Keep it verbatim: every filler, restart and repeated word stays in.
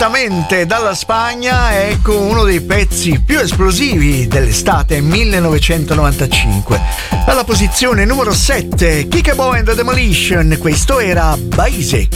direttamente dalla Spagna, ecco uno dei pezzi più esplosivi dell'estate millenovecentonovantacinque. Alla posizione numero sette, Kikabo and the Demolition, questo era Basic.